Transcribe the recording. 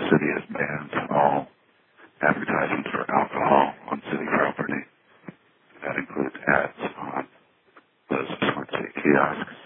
city has banned all advertisements for alcohol on city property. That includes ads on those smart city kiosks